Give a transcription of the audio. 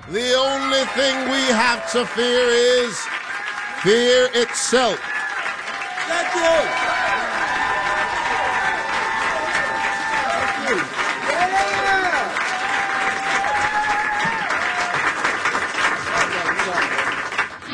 The only thing we have to fear is fear itself. Thank you.